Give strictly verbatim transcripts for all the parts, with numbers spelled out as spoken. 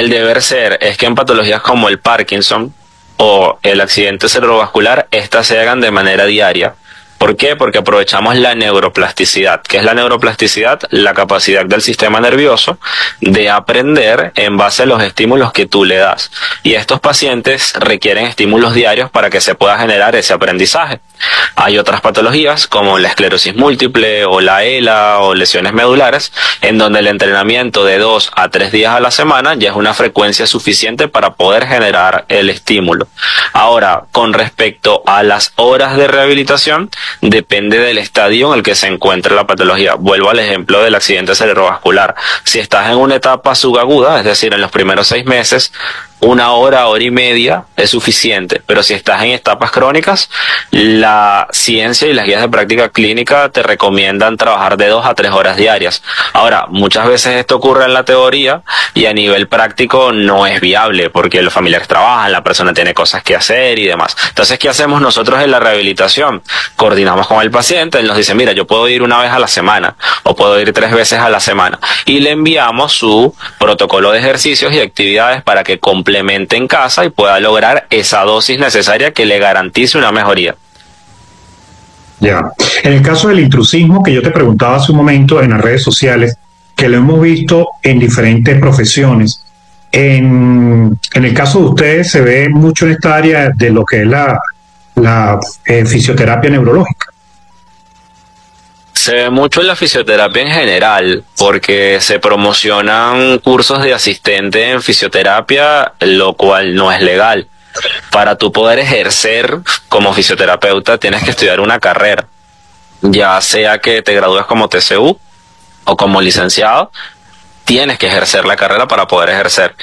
El deber ser es que en patologías como el Parkinson o el accidente cerebrovascular, estas se hagan de manera diaria. ¿Por qué? Porque aprovechamos la neuroplasticidad. ¿Qué es la neuroplasticidad? La capacidad del sistema nervioso de aprender en base a los estímulos que tú le das. Y estos pacientes requieren estímulos diarios para que se pueda generar ese aprendizaje. Hay otras patologías como la esclerosis múltiple o la E L A o lesiones medulares, en donde el entrenamiento de dos a tres días a la semana ya es una frecuencia suficiente para poder generar el estímulo. Ahora, con respecto a las horas de rehabilitación, depende del estadio en el que se encuentre la patología. Vuelvo al ejemplo del accidente cerebrovascular. Si estás en una etapa subaguda, es decir, en los primeros seis meses, una hora, hora y media es suficiente, pero si estás en etapas crónicas, la ciencia y las guías de práctica clínica te recomiendan trabajar de dos a tres horas diarias. Ahora, muchas veces esto ocurre en la teoría y a nivel práctico no es viable porque los familiares trabajan, la persona tiene cosas que hacer y demás. Entonces, ¿qué hacemos nosotros en la rehabilitación? Coordinamos con el paciente, él nos dice, mira, yo puedo ir una vez a la semana o puedo ir tres veces a la semana y le enviamos su protocolo de ejercicios y actividades para que complemente en casa y pueda lograr esa dosis necesaria que le garantice una mejoría. Ya. En el caso del intrusismo que yo te preguntaba hace un momento en las redes sociales, que lo hemos visto en diferentes profesiones, en, en el caso de ustedes se ve mucho en esta área de lo que es la, la eh, fisioterapia neurológica. Se ve mucho en la fisioterapia en general, porque se promocionan cursos de asistente en fisioterapia, lo cual no es legal. Para tú poder ejercer como fisioterapeuta tienes que estudiar una carrera, ya sea que te gradúes como T C U o como licenciado, tienes que ejercer la carrera para poder ejercer.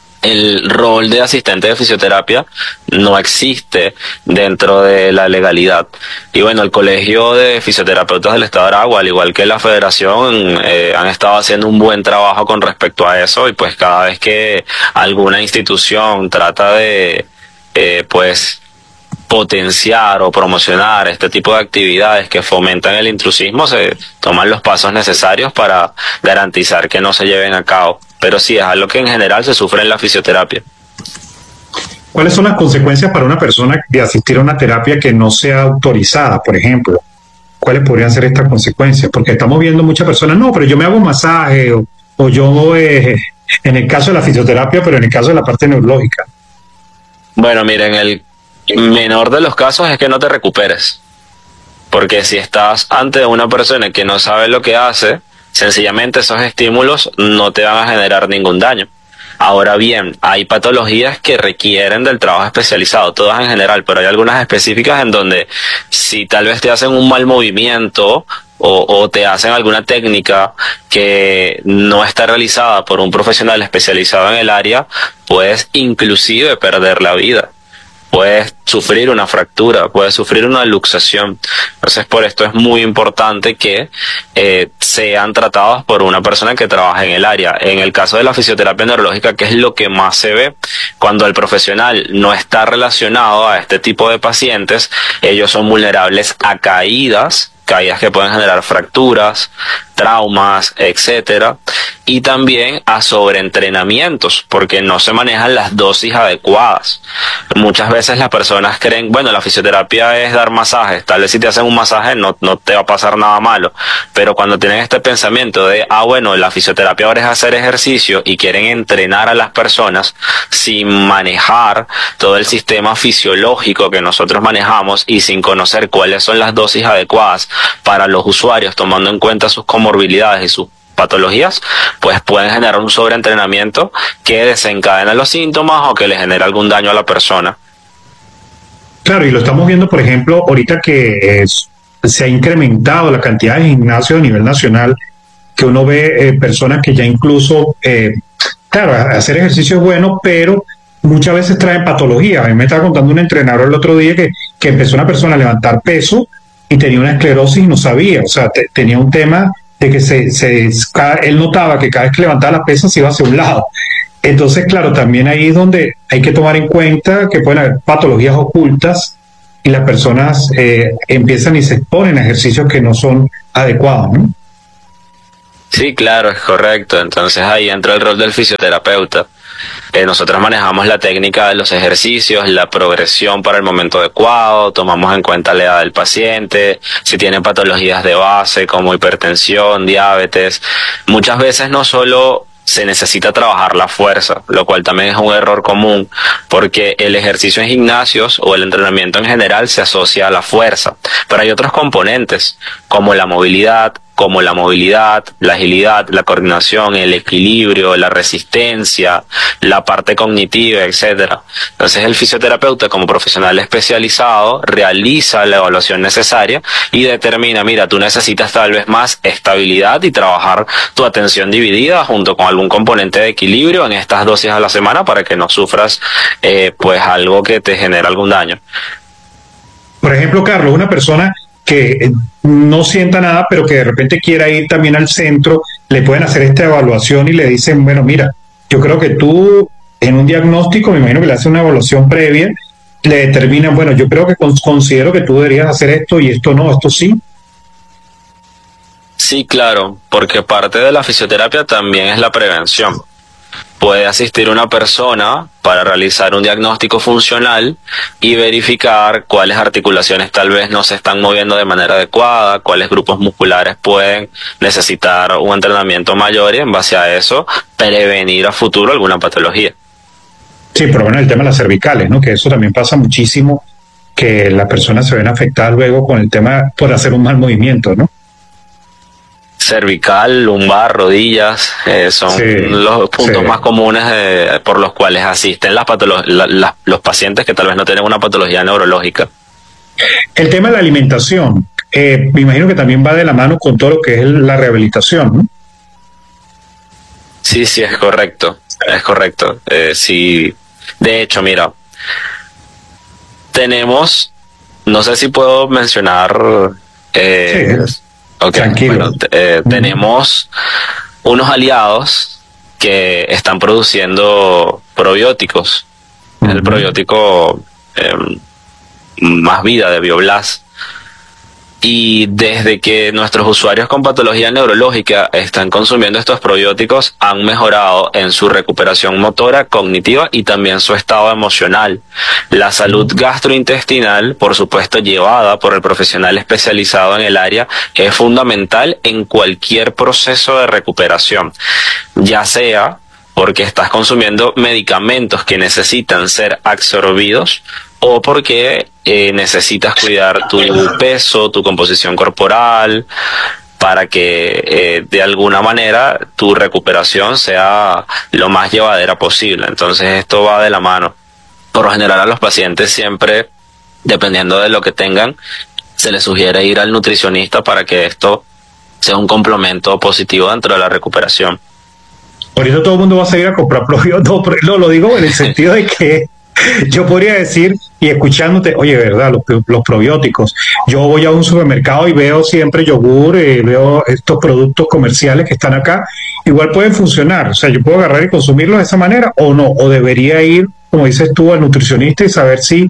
El rol de asistente de fisioterapia no existe dentro de la legalidad. Y bueno, el Colegio de Fisioterapeutas del Estado de Aragua, al igual que la Federación, eh, han estado haciendo un buen trabajo con respecto a eso, y pues cada vez que alguna institución trata de eh, pues potenciar o promocionar este tipo de actividades que fomentan el intrusismo, se toman los pasos necesarios para garantizar que no se lleven a cabo. Pero sí, es algo que en general se sufre en la fisioterapia. ¿Cuáles son las consecuencias para una persona de asistir a una terapia que no sea autorizada, por ejemplo? ¿Cuáles podrían ser estas consecuencias? Porque estamos viendo muchas personas, no, pero yo me hago un masaje, o, o yo, eh, en el caso de la fisioterapia, pero en el caso de la parte neurológica. Bueno, miren, el menor de los casos es que no te recuperes. Porque si estás ante una persona que no sabe lo que hace, sencillamente esos estímulos no te van a generar ningún daño. Ahora bien, hay patologías que requieren del trabajo especializado, todas en general, pero hay algunas específicas en donde si tal vez te hacen un mal movimiento o, o te hacen alguna técnica que no está realizada por un profesional especializado en el área, puedes inclusive perder la vida. Puedes sufrir una fractura, puedes sufrir una luxación. Entonces, por esto es muy importante que eh, sean tratados por una persona que trabaja en el área. En el caso de la fisioterapia neurológica, que es lo que más se ve, cuando el profesional no está relacionado a este tipo de pacientes, ellos son vulnerables a caídas, caídas que pueden generar fracturas, traumas, etcétera, y también a sobreentrenamientos, porque no se manejan las dosis adecuadas. Muchas veces las personas creen, bueno, la fisioterapia es dar masajes, tal vez si te hacen un masaje no, no te va a pasar nada malo, pero cuando tienen este pensamiento de, ah, bueno, la fisioterapia ahora es hacer ejercicio y quieren entrenar a las personas sin manejar todo el sistema fisiológico que nosotros manejamos y sin conocer cuáles son las dosis adecuadas para los usuarios, tomando en cuenta sus comorbilidades y sus patologías, pues pueden generar un sobreentrenamiento que desencadena los síntomas o que le genera algún daño a la persona. Claro, y lo estamos viendo, por ejemplo, ahorita que es, se ha incrementado la cantidad de gimnasios a nivel nacional, que uno ve eh, personas que ya incluso, eh, claro, hacer ejercicio es bueno, pero muchas veces traen patologías. A mí me estaba contando un entrenador el otro día que, que empezó una persona a levantar peso y tenía una esclerosis y no sabía, o sea, te, tenía un tema de que se, se cada, él notaba que cada vez que levantaba la pesa se iba hacia un lado. Entonces, claro, también ahí es donde hay que tomar en cuenta que pueden haber patologías ocultas y las personas eh, empiezan y se exponen a ejercicios que no son adecuados, ¿no? Sí, claro, es correcto. Entonces ahí entra el rol del fisioterapeuta. Eh, nosotros manejamos la técnica de los ejercicios, la progresión para el momento adecuado, tomamos en cuenta la edad del paciente, si tiene patologías de base como hipertensión, diabetes. Muchas veces no solo se necesita trabajar la fuerza, lo cual también es un error común, porque el ejercicio en gimnasios o el entrenamiento en general se asocia a la fuerza, pero hay otros componentes como la movilidad, como la movilidad, la agilidad, la coordinación, el equilibrio, la resistencia, la parte cognitiva, etcétera. Entonces el fisioterapeuta, como profesional especializado, realiza la evaluación necesaria y determina, mira, tú necesitas tal vez más estabilidad y trabajar tu atención dividida junto con algún componente de equilibrio en estas dosis a la semana para que no sufras eh, pues algo que te genera algún daño. Por ejemplo, Carlos, una persona que no sienta nada, pero que de repente quiera ir también al centro, le pueden hacer esta evaluación y le dicen, bueno, mira, yo creo que tú en un diagnóstico, me imagino que le hacen una evaluación previa, le determinan, bueno, yo creo que considero que tú deberías hacer esto y esto no, esto sí. Sí, claro, porque parte de la fisioterapia también es la prevención. Puede asistir una persona para realizar un diagnóstico funcional y verificar cuáles articulaciones tal vez no se están moviendo de manera adecuada, cuáles grupos musculares pueden necesitar un entrenamiento mayor y en base a eso prevenir a futuro alguna patología. Sí, por lo menos el tema de las cervicales, ¿no? Que eso también pasa muchísimo, que las personas se ven afectadas luego con el tema por hacer un mal movimiento, ¿no? Cervical, lumbar, rodillas, eh, son sí, los puntos sí. más comunes eh, por los cuales asisten las patolo- la, la, los pacientes que tal vez no tienen una patología neurológica. El tema de la alimentación, eh, me imagino que también va de la mano con todo lo que es la rehabilitación, ¿no? Sí, sí, es correcto, es correcto. Eh, sí, de hecho, mira, tenemos, no sé si puedo mencionar... Eh, sí. Okay, Tranquilo. Bueno, eh, uh-huh. Tenemos unos aliados que están produciendo probióticos. Uh-huh. El probiótico eh, Más Vida de Bioblast. Y desde que nuestros usuarios con patología neurológica están consumiendo estos probióticos, han mejorado en su recuperación motora, cognitiva y también su estado emocional. La salud gastrointestinal, por supuesto llevada por el profesional especializado en el área, es fundamental en cualquier proceso de recuperación, ya sea porque estás consumiendo medicamentos que necesitan ser absorbidos o porque eh, necesitas cuidar tu peso, tu composición corporal, para que eh, de alguna manera tu recuperación sea lo más llevadera posible. Entonces esto va de la mano. Por lo general a los pacientes siempre, dependiendo de lo que tengan, se les sugiere ir al nutricionista para que esto sea un complemento positivo dentro de la recuperación. Por eso todo el mundo va a salir a comprar probióticos. No, lo digo en el sentido de que yo podría decir, y escuchándote, oye, verdad, los, los probióticos. Yo voy a un supermercado y veo siempre yogur, eh, veo estos productos comerciales que están acá, igual pueden funcionar. O sea, yo puedo agarrar y consumirlos de esa manera o no, o debería ir, como dices tú, al nutricionista y saber si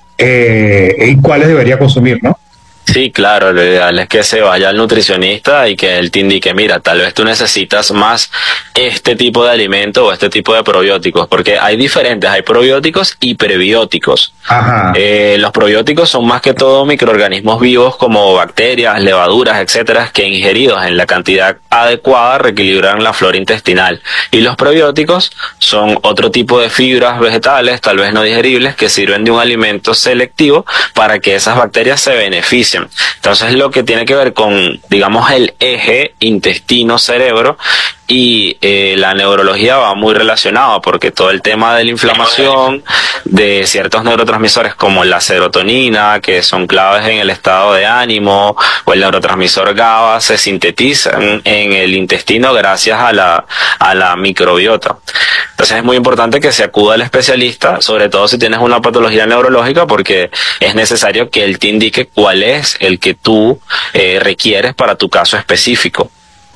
eh, y cuáles debería consumir, ¿no? Sí, claro, lo ideal es que se vaya al nutricionista y que él te indique, mira, tal vez tú necesitas más este tipo de alimento o este tipo de probióticos, porque hay diferentes, hay probióticos y prebióticos. Ajá. Eh, los probióticos son más que todo microorganismos vivos como bacterias, levaduras, etcétera, que ingeridos en la cantidad adecuada reequilibran la flora intestinal. Y los probióticos son otro tipo de fibras vegetales, tal vez no digeribles, que sirven de un alimento selectivo para que esas bacterias se beneficien. Entonces lo que tiene que ver con, digamos, el eje intestino-cerebro y eh, la neurología va muy relacionado, porque todo el tema de la inflamación de ciertos neurotransmisores como la serotonina, que son claves en el estado de ánimo, o el neurotransmisor GABA, se sintetizan en el intestino gracias a la, a la microbiota. Entonces es muy importante que se acuda al especialista, sobre todo si tienes una patología neurológica, porque es necesario que él te indique cuál es el que tú eh, requieres para tu caso específico.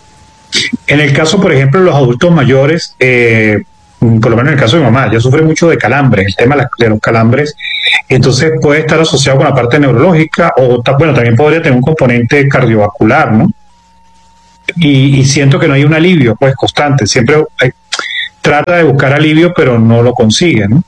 En el caso, por ejemplo, de los adultos mayores, eh, por lo menos en el caso de mi mamá, ella sufre mucho de calambres, el tema de los calambres, entonces puede estar asociado con la parte neurológica o, bueno, también podría tener un componente cardiovascular, ¿no? Y, y siento que no hay un alivio, pues, constante, siempre hay, trata de buscar alivio, pero no lo consigue, ¿no?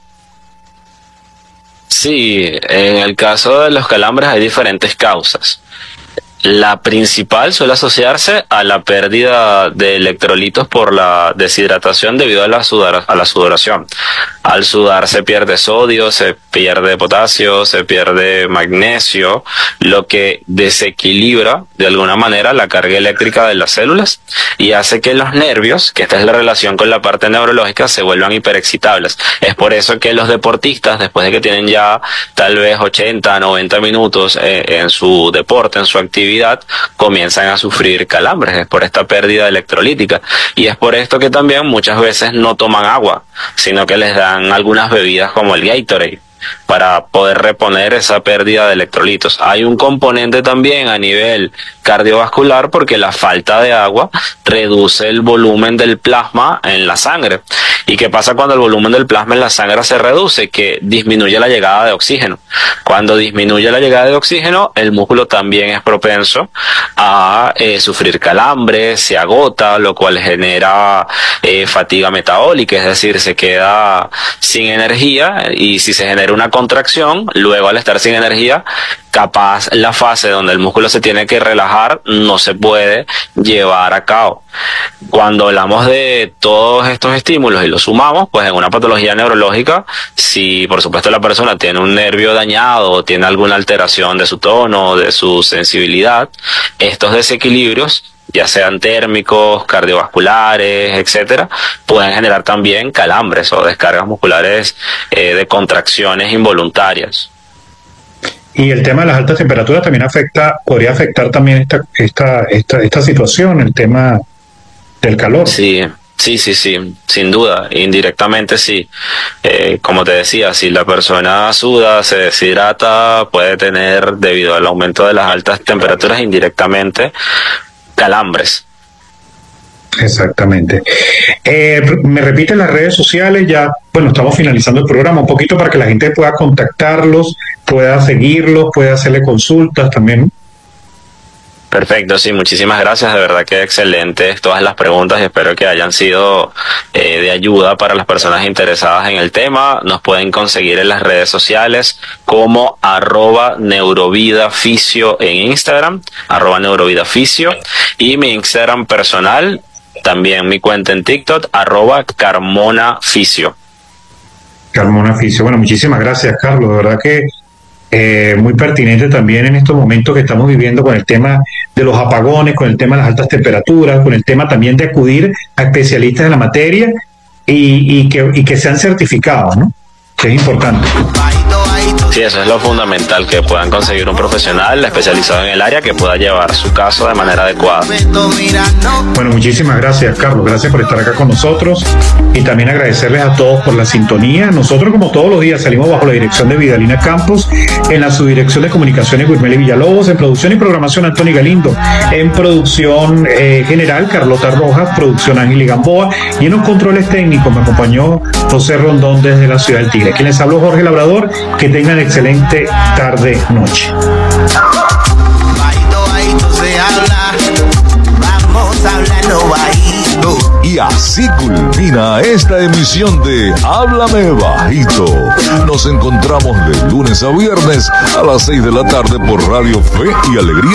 Sí, en el caso de los calambres hay diferentes causas. La principal suele asociarse a la pérdida de electrolitos por la deshidratación debido a la, sudar, a la sudoración. Al sudar se pierde sodio, se pierde potasio, se pierde magnesio, lo que desequilibra de alguna manera la carga eléctrica de las células y hace que los nervios, que esta es la relación con la parte neurológica, se vuelvan hiperexcitables. Es por eso que los deportistas, después de que tienen ya tal vez ochenta, noventa minutos eh, en su deporte, en su actividad, comienzan a sufrir calambres, es por esta pérdida electrolítica. Y es por esto que también muchas veces no toman agua, sino que les dan algunas bebidas como el Gatorade para poder reponer esa pérdida de electrolitos. Hay un componente también a nivel cardiovascular porque la falta de agua reduce el volumen del plasma en la sangre. ¿Y qué pasa cuando el volumen del plasma en la sangre se reduce? Que disminuye la llegada de oxígeno. Cuando disminuye la llegada de oxígeno, el músculo también es propenso a eh, sufrir calambres, se agota, lo cual genera eh, fatiga metabólica, es decir, se queda sin energía, y si se genera una contracción, luego al estar sin energía, capaz la fase donde el músculo se tiene que relajar no se puede llevar a cabo. Cuando hablamos de todos estos estímulos y los sumamos, pues en una patología neurológica, si por supuesto la persona tiene un nervio dañado o tiene alguna alteración de su tono, de su sensibilidad, estos desequilibrios, ya sean térmicos, cardiovasculares, etcétera, pueden generar también calambres o descargas musculares eh, de contracciones involuntarias. Y el tema de las altas temperaturas también afecta, podría afectar también esta, esta, esta, esta situación, el tema del calor. Sí, sí, sí, sí, sin duda, indirectamente sí. Eh, como te decía, si la persona suda, se deshidrata, puede tener, debido al aumento de las altas temperaturas, indirectamente calambres. Exactamente. Eh, me repite las redes sociales, ya, bueno, estamos finalizando el programa, un poquito para que la gente pueda contactarlos, pueda seguirlos, pueda hacerle consultas también. Perfecto, sí, muchísimas gracias, de verdad que excelentes todas las preguntas y espero que hayan sido eh, de ayuda para las personas interesadas en el tema. Nos pueden conseguir en las redes sociales como arroba neurovidafisio en Instagram, arroba neurovidafisio, y mi Instagram personal, también mi cuenta en TikTok, arroba carmonafisio. Carmonafisio, bueno, muchísimas gracias, Carlos, de verdad que Eh, muy pertinente también en estos momentos que estamos viviendo con el tema de los apagones, con el tema de las altas temperaturas, con el tema también de acudir a especialistas en la materia y, y, que, y que sean certificados, ¿no? Que es importante. Sí, eso es lo fundamental, que puedan conseguir un profesional especializado en el área que pueda llevar su caso de manera adecuada. Bueno, muchísimas gracias, Carlos. Gracias por estar acá con nosotros y también agradecerles a todos por la sintonía. Nosotros, como todos los días, salimos bajo la dirección de Vidalina Campos, en la subdirección de comunicaciones Guirmeli Villalobos, en producción y programación Antonio Galindo, en producción eh, general Carlota Rojas, producción Ángel y Gamboa, y en los controles técnicos me acompañó José Rondón desde la ciudad del Tigre. Quien les habló, Jorge Labrador. Que tengan excelente tarde, noche. Y así culmina esta emisión de Háblame Bajito. Nos encontramos de lunes a viernes a las seis de la tarde por Radio Fe y Alegría